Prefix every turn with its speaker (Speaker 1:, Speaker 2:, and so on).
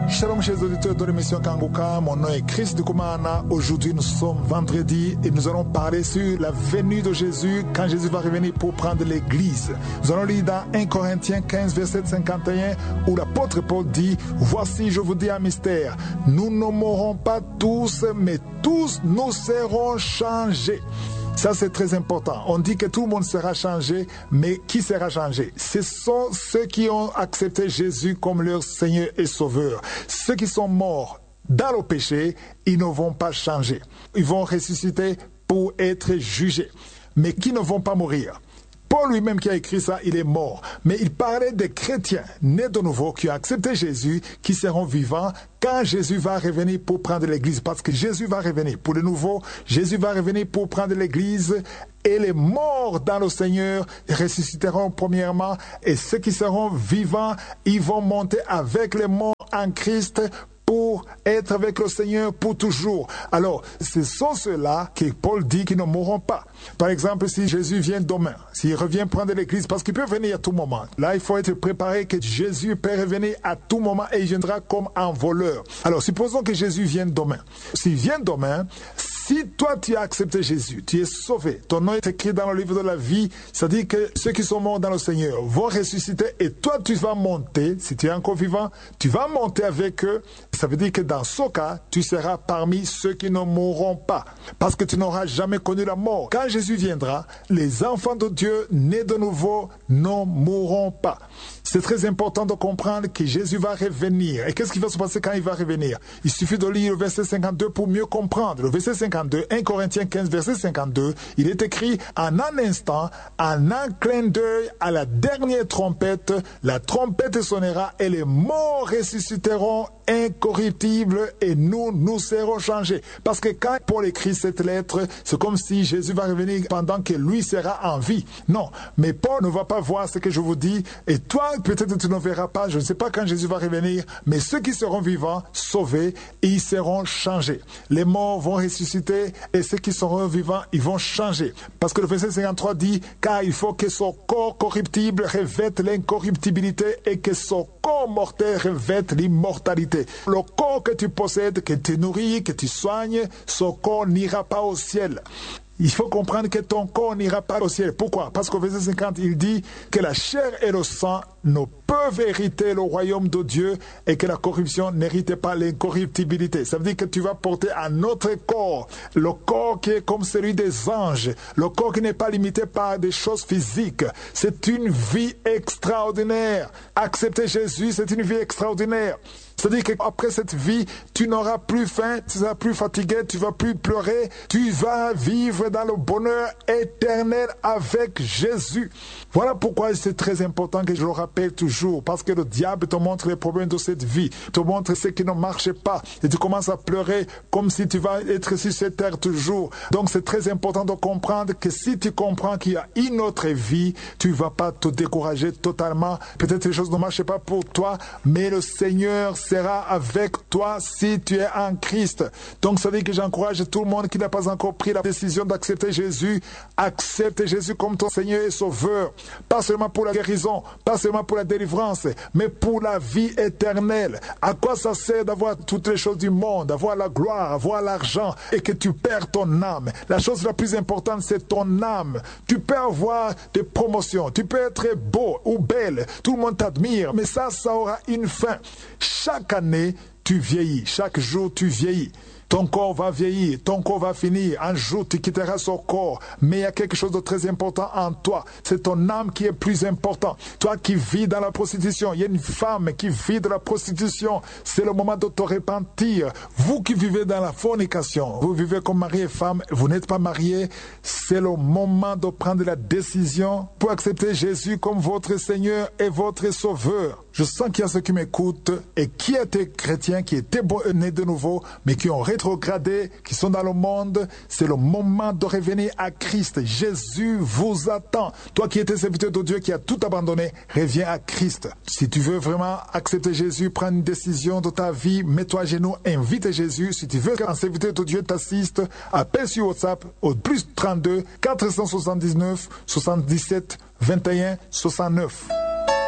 Speaker 1: Shalom chers auditeurs de l'émission Kanguka, mon nom est Chris Dukumana. Aujourd'hui nous sommes vendredi et nous allons parler sur la venue de Jésus quand Jésus va revenir pour prendre l'église. Nous allons lire dans 1 Corinthiens 15 verset 51 où l'apôtre Paul dit: voici je vous dis un mystère, nous ne mourrons pas tous mais tous nous serons changés. Ça, c'est très important. On dit que tout le monde sera changé, mais qui sera changé? Ce sont ceux qui ont accepté Jésus comme leur Seigneur et Sauveur. Ceux qui sont morts dans le péché, ils ne vont pas changer. Ils vont ressusciter pour être jugés, mais qui ne vont pas mourir. Paul lui-même qui a écrit ça, il est mort. Mais il parlait des chrétiens nés de nouveau qui ont accepté Jésus, qui seront vivants quand Jésus va revenir pour prendre l'église. Parce que Jésus va revenir. Pour de nouveau, Jésus va revenir pour prendre l'église. Et les morts dans le Seigneur ressusciteront premièrement. Et ceux qui seront vivants, ils vont monter avec les morts en Christ pour être avec le Seigneur pour toujours. Alors, ce sont ceux-là que Paul dit qu'ils ne mourront pas. Par exemple, si Jésus vient demain, s'il revient prendre l'église, parce qu'il peut venir à tout moment. Là, il faut être préparé que Jésus peut revenir à tout moment et il viendra comme un voleur. Alors, supposons que Jésus vienne demain. S'il vient demain, si toi tu as accepté Jésus, tu es sauvé, ton nom est écrit dans le livre de la vie, c'est-à-dire que ceux qui sont morts dans le Seigneur vont ressusciter et toi tu vas monter, si tu es encore vivant, tu vas monter avec eux. Ça veut dire que dans ce cas, tu seras parmi ceux qui ne mourront pas, parce que tu n'auras jamais connu la mort. Quand Jésus viendra, les enfants de Dieu nés de nouveau ne mourront pas. C'est très important de comprendre que Jésus va revenir. Et qu'est-ce qui va se passer quand il va revenir? Il suffit de lire le verset 52 pour mieux comprendre. Le verset 52, 1 Corinthiens 15, verset 52, il est écrit: en un instant, en un clin d'œil, à la dernière trompette, la trompette sonnera et les morts ressusciteront incorruptibles et nous serons changés. Parce que quand Paul écrit cette lettre, c'est comme si Jésus va revenir pendant que lui sera en vie. Non, mais Paul ne va pas voir ce que je vous dis. Et toi, peut-être tu ne verras pas, je ne sais pas quand Jésus va revenir, mais ceux qui seront vivants, sauvés, ils seront changés. Les morts vont ressusciter et ceux qui seront vivants, ils vont changer. Parce que le verset 53 dit: car il faut que son corps corruptible revête l'incorruptibilité et que son corps mortel revête l'immortalité. Le corps que tu possèdes, que tu nourris, que tu soignes, ce corps n'ira pas au ciel. Il faut comprendre que ton corps n'ira pas au ciel. Pourquoi? Parce qu'au verset 50, il dit que la chair et le sang ne peuvent hériter le royaume de Dieu et que la corruption n'hérite pas l'incorruptibilité. Ça veut dire que tu vas porter un autre corps, le corps qui est comme celui des anges, le corps qui n'est pas limité par des choses physiques. C'est une vie extraordinaire. Accepter Jésus, c'est une vie extraordinaire. C'est-à-dire qu'après cette vie, tu n'auras plus faim, tu ne seras plus fatigué, tu ne vas plus pleurer, tu vas vivre dans le bonheur éternel avec Jésus. Voilà pourquoi c'est très important que je le rappelle toujours, parce que le diable te montre les problèmes de cette vie, te montre ce qui ne marche pas, et tu commences à pleurer comme si tu vas être sur cette terre toujours. Donc c'est très important de comprendre que si tu comprends qu'il y a une autre vie, tu ne vas pas te décourager totalement. Peut-être que les choses ne marchent pas pour toi, mais le Seigneur sera avec toi si tu es en Christ. Donc ça veut dire que j'encourage tout le monde qui n'a pas encore pris la décision d'accepter Jésus. Accepte Jésus comme ton Seigneur et Sauveur. Pas seulement pour la guérison, pas seulement pour la délivrance, mais pour la vie éternelle. À quoi ça sert d'avoir toutes les choses du monde, avoir la gloire, avoir l'argent et que tu perds ton âme? La chose la plus importante, c'est ton âme. Tu peux avoir des promotions, tu peux être beau ou belle, tout le monde t'admire, mais ça aura une fin. Chaque année, tu vieillis. Chaque jour, tu vieillis. Ton corps va vieillir, ton corps va finir. Un jour, tu quitteras son corps. Mais il y a quelque chose de très important en toi. C'est ton âme qui est plus important. Toi qui vis dans la prostitution, il y a une femme qui vit de la prostitution. C'est le moment de te repentir. Vous qui vivez dans la fornication, vous vivez comme mari et femme, vous n'êtes pas mariés, c'est le moment de prendre la décision pour accepter Jésus comme votre Seigneur et votre Sauveur. Je sens qu'il y a ceux qui m'écoutent et qui étaient chrétiens, qui étaient nés de nouveau, mais qui ont rétrogradé, qui sont dans le monde. C'est le moment de revenir à Christ. Jésus vous attend. Toi qui étais serviteur de Dieu, qui a tout abandonné, reviens à Christ. Si tu veux vraiment accepter Jésus, prendre une décision de ta vie, mets-toi à genoux, invite Jésus. Si tu veux qu'un serviteur de Dieu t'assiste, appelle sur WhatsApp au +32 479 77 21 69.